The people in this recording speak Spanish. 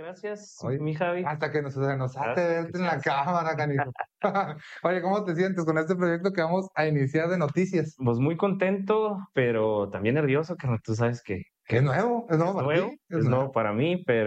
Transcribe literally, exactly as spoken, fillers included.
gracias, Oye, mi Javi. hasta que nos, se nos hace Gracias, verte que en la seas. cámara, canijo. Oye, ¿cómo te sientes con este proyecto que vamos a iniciar de noticias? Pues muy contento, pero también nervioso, que tú sabes que, Es que nuevo, es nuevo es para nuevo, ti, es es nuevo. nuevo para mí, pero